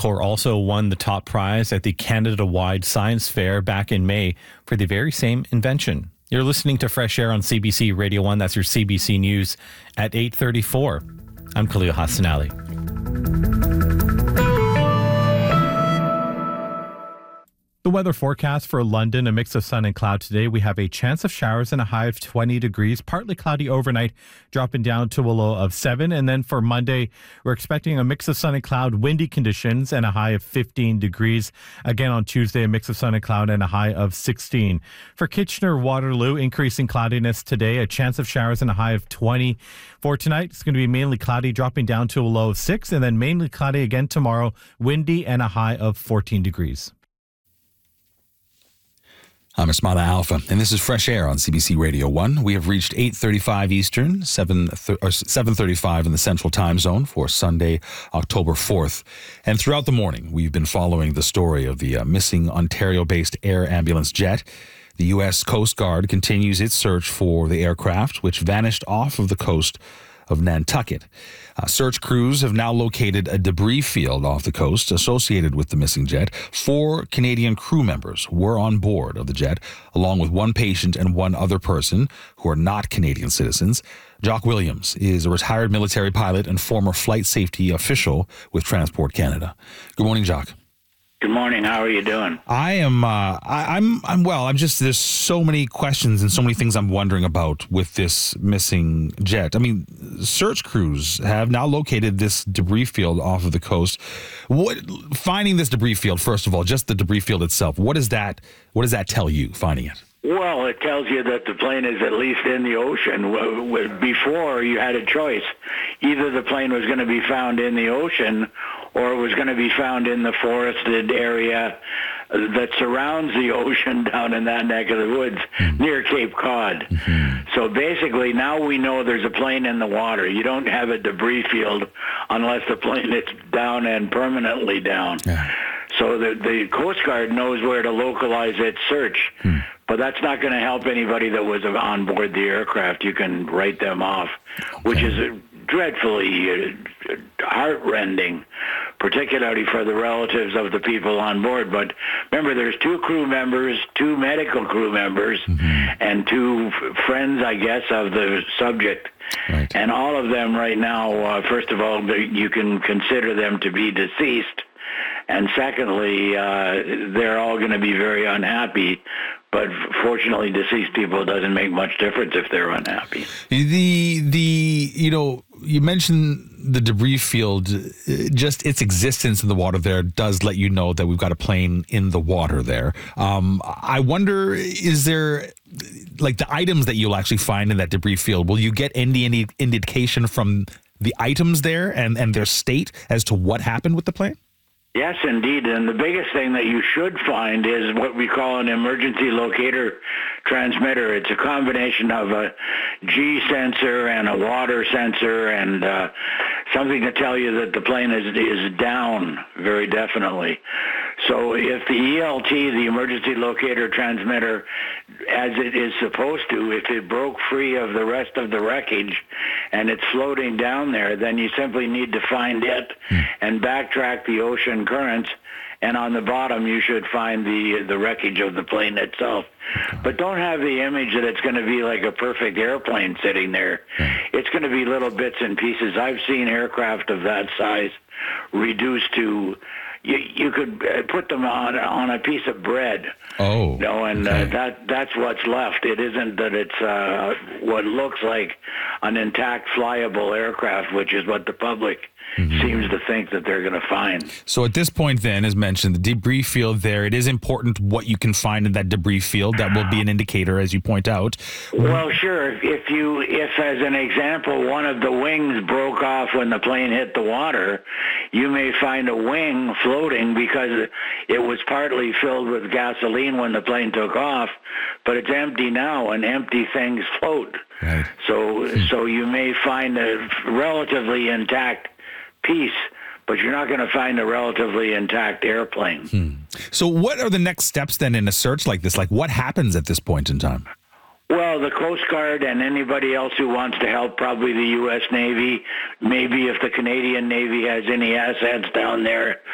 Corps also won the top prize at the Canada-wide Science Fair back in May for the very same invention. You're listening to Fresh Air on CBC Radio 1. That's your CBC News at 8:34. I'm Khalil Hassan Ali. The weather forecast for London, a mix of sun and cloud today. We have a chance of showers and a high of 20 degrees, partly cloudy overnight, dropping down to a low of 7. And then for Monday, we're expecting a mix of sun and cloud, windy conditions, and a high of 15 degrees. Again on Tuesday, a mix of sun and cloud and a high of 16. For Kitchener-Waterloo, increasing cloudiness today, a chance of showers and a high of 20. For tonight, it's going to be mainly cloudy, dropping down to a low of 6, and then mainly cloudy again tomorrow, windy and a high of 14 degrees. I'm Ismada Alpha, and this is Fresh Air on CBC Radio 1. We have reached 8:35 Eastern, 7:35 in the Central Time Zone for Sunday, October 4th. And throughout the morning, we've been following the story of the missing Ontario-based air ambulance jet. The U.S. Coast Guard continues its search for the aircraft, which vanished off of the coast of Nantucket. Search crews have now located a debris field off the coast associated with the missing jet. 4 Canadian crew members were on board of the jet, along with 1 patient and 1 other person who are not Canadian citizens. Jock Williams is a retired military pilot and former flight safety official with Transport Canada. Good morning, Jock. Good morning. How are you doing? I'm well. There's so many questions and so many things I'm wondering about with this missing jet. I mean, search crews have now located this debris field off of the coast. Finding this debris field, first of all, just the debris field itself, what does that tell you, finding it? Well, it tells you that the plane is at least in the ocean. Before, you had a choice. Either the plane was going to be found in the ocean or it was going to be found in the forested area that surrounds the ocean down in that neck of the woods near Cape Cod. Mm-hmm. So basically, now we know there's a plane in the water. You don't have a debris field unless the plane is down and permanently down. Yeah. So the Coast Guard knows where to localize its search. But that's not going to help anybody that was on board the aircraft. You can write them off, which is dreadfully heart-rending, particularly for the relatives of the people on board. But remember, there's 2 crew members, 2 medical crew members, and 2 friends, I guess, of the subject. Right. And all of them right now, first of all, you can consider them to be deceased. And secondly, they're all going to be very unhappy. But fortunately, deceased people doesn't make much difference if they're unhappy. You mentioned the debris field. Just its existence in the water there does let you know that we've got a plane in the water there. I wonder, is there like the items that you'll actually find in that debris field? Will you get any indication from the items there and their state as to what happened with the plane? Yes, indeed. And the biggest thing that you should find is what we call an emergency locator transmitter. It's a combination of a G sensor and a water sensor and something to tell you that the plane is down very definitely. So if the ELT, the emergency locator transmitter, as it is supposed to, if it broke free of the rest of the wreckage and it's floating down there, then you simply need to find it and backtrack the ocean currents, and on the bottom you should find the wreckage of the plane itself. But don't have the image that it's going to be like a perfect airplane sitting there. It's going to be little bits and pieces. I've seen aircraft of that size reduced to... You could put them on a piece of bread. Oh, and that's what's left. It isn't that it's what looks like an intact flyable aircraft, which is what the public seems to think that they're going to find. So at this point then, as mentioned, the debris field there, it is important what you can find in that debris field. That will be an indicator, as you point out. Well, sure. If as an example, one of the wings broke off when the plane hit the water, you may find a wing floating because it was partly filled with gasoline when the plane took off, but it's empty now, and empty things float. Right. So you may find a relatively intact piece, but you're not going to find a relatively intact airplane. So what are the next steps then in a search like this? Like, what happens at this point in time? Well, the Coast Guard and anybody else who wants to help, probably the U.S. Navy, maybe if the Canadian Navy has any assets down there,